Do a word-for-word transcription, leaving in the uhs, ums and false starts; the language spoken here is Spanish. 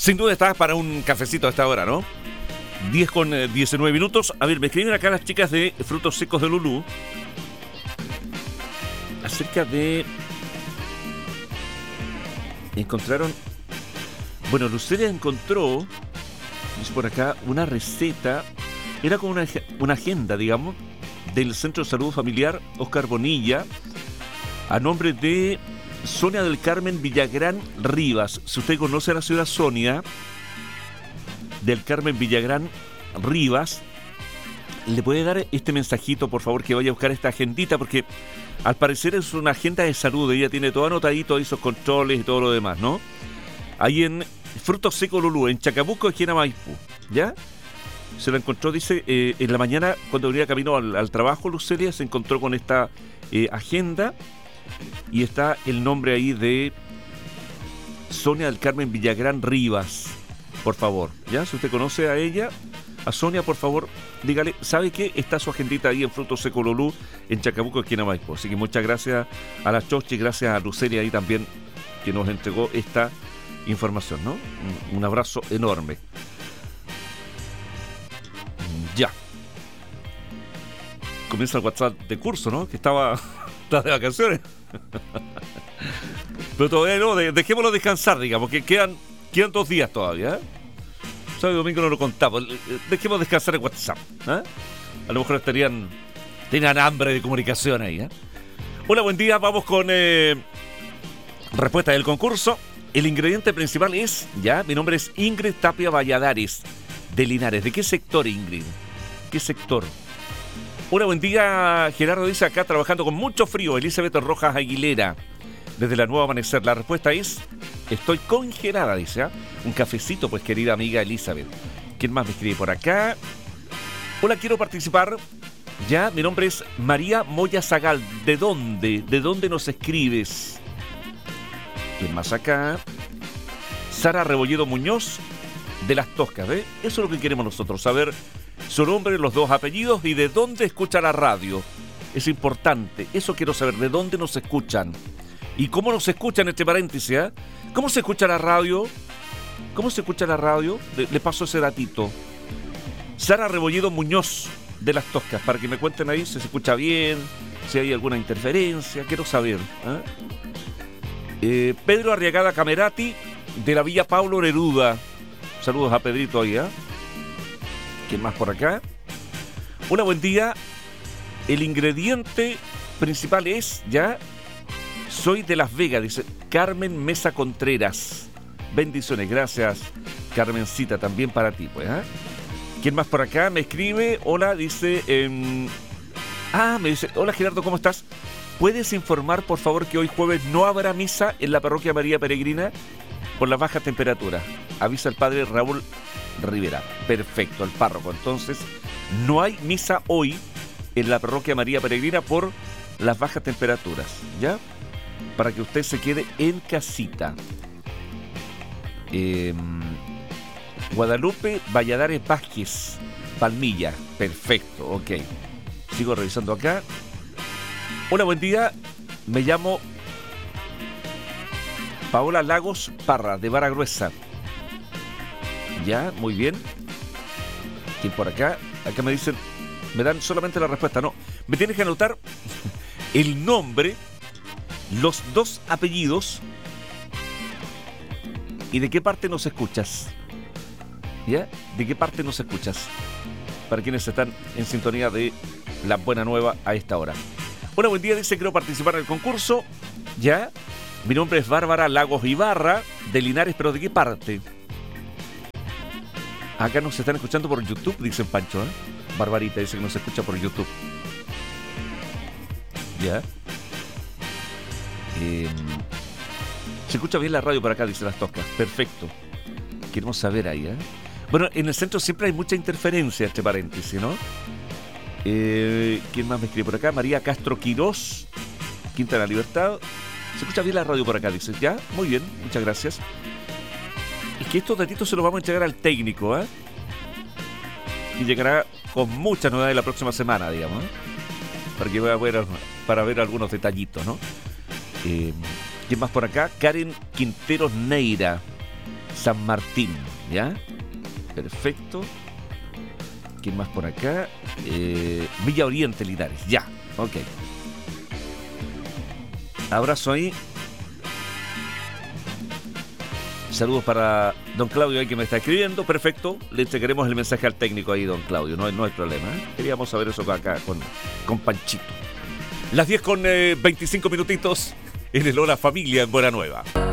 Sin duda estás para un cafecito a esta hora, ¿no? diez con diecinueve minutos. A ver, me escriben acá las chicas de Frutos Secos de Lulú acerca de... Encontraron... Bueno, Lucelia encontró, dice por acá, una receta. Era como una, una agenda, digamos, del Centro de Salud Familiar Oscar Bonilla, a nombre de Sonia del Carmen Villagrán Rivas. Si usted conoce a la señora Sonia del Carmen Villagrán Rivas, le puede dar este mensajito, por favor, que vaya a buscar esta agendita, porque al parecer es una agenda de salud. Ella tiene todo anotadito, esos controles y todo lo demás, ¿no? Ahí en Frutos Secos Lulú, en Chacabuco, esquina Maipú, ¿ya? Se la encontró, dice, eh, en la mañana, cuando venía camino al, al trabajo, Lucelia se encontró con esta eh, agenda, y está el nombre ahí de Sonia del Carmen Villagrán Rivas, por favor, ¿ya? Si usted conoce a ella, a Sonia, por favor, dígale, ¿sabe qué? Está su agendita ahí en Frutos Secos Lulú, en Chacabuco, esquina Maipú. Así que muchas gracias a la Chochi, gracias a Lucelia ahí también, que nos entregó esta información, ¿no? Un, un abrazo enorme. Ya. Comienza el WhatsApp de curso, ¿no? Que estaba, estaba de vacaciones. Pero todavía no, de, dejémoslo descansar, digamos, que quedan, quedan dos días todavía, ¿eh? Sábado y domingo no lo contamos. Dejemos descansar el WhatsApp, ¿eh? A lo mejor estarían, tenían hambre de comunicación ahí, ¿eh? Hola, buen día, vamos con eh, respuesta del concurso. El ingrediente principal es, ya, mi nombre es Ingrid Tapia Valladares, de Linares. ¿De qué sector, Ingrid? ¿Qué sector? Hola, buen día, Gerardo dice acá, trabajando con mucho frío, Elizabeth Rojas Aguilera, desde la Nueva Amanecer. La respuesta es, estoy congelada, dice, ¿eh? Un cafecito, pues, querida amiga Elizabeth. ¿Quién más me escribe por acá? Hola, quiero participar. Ya, mi nombre es María Moya Zagal. ¿De dónde? ¿De dónde nos escribes? ¿Quién más acá? Sara Rebolledo Muñoz, de Las Toscas, ¿eh? Eso es lo que queremos nosotros, saber su nombre, los dos apellidos y de dónde escucha la radio. Es importante, eso quiero saber, de dónde nos escuchan. ¿Y cómo nos escuchan, entre paréntesis, ¿eh? ¿Cómo se escucha la radio? ¿Cómo se escucha la radio? Le, le paso ese datito. Sara Rebolledo Muñoz, de Las Toscas, para que me cuenten ahí si se escucha bien, si hay alguna interferencia, quiero saber, ¿eh? Eh, Pedro Arriagada Camerati, de la Villa Pablo Neruda. Saludos a Pedrito ahí, ¿eh? ¿Quién más por acá? Hola, buen día. El ingrediente principal es, ya, soy de Las Vegas, dice Carmen Mesa Contreras. Bendiciones, gracias, Carmencita, también para ti, pues, ¿eh? ¿Quién más por acá? Me escribe, hola, dice... Eh, ah, me dice, hola Gerardo, ¿cómo estás? ¿Puedes informar, por favor, que hoy jueves no habrá misa en la parroquia María Peregrina por las bajas temperaturas? Avisa el padre Raúl Rivera. Perfecto, el párroco. Entonces, no hay misa hoy en la parroquia María Peregrina por las bajas temperaturas, ¿ya? Para que usted se quede en casita. Eh, Guadalupe Valladares Vázquez, Palmilla. Perfecto, ok. Sigo revisando acá. Hola, buen día. Me llamo Paola Lagos Parra, de Vara Gruesa. Ya, muy bien. Y por acá, acá me dicen, me dan solamente la respuesta. No, me tienes que anotar el nombre, los dos apellidos y de qué parte nos escuchas. ¿Ya? ¿De qué parte nos escuchas? Para quienes están en sintonía de La Buena Nueva a esta hora. Hola, buen día, dice, quiero participar en el concurso. Ya, mi nombre es Bárbara Lagos Ibarra, de Linares, pero ¿de qué parte? Acá nos están escuchando por YouTube, dicen Pancho, ¿eh? Barbarita dice que nos escucha por YouTube. Ya. Eh, se escucha bien la radio por acá, dice Las Toscas. Perfecto. Queremos saber ahí, ¿eh? Bueno, en el centro siempre hay mucha interferencia, entre paréntesis, ¿no? Eh, ¿Quién más me escribe por acá? María Castro Quirós, Quinta de la Libertad. Se escucha bien la radio por acá, dice. Ya, muy bien, muchas gracias. Es que estos datitos se los vamos a entregar al técnico, ¿eh? Y llegará con muchas novedades la próxima semana, digamos, ¿eh? Para que voy a ver, para ver algunos detallitos, ¿no? Eh, ¿Quién más por acá? Karen Quinteros Neira. San Martín, ¿ya? Perfecto. ¿Quién más por acá? Eh, Villa Oriente, Linares, ya, ok. Abrazo ahí. Saludos para don Claudio ahí que me está escribiendo. Perfecto, le entregaremos el mensaje al técnico ahí, don Claudio. No, no hay problema, ¿eh? Queríamos saber eso acá con, con Panchito. Las diez con eh, veinticinco minutitos en el Hora Familia en Buena Nueva.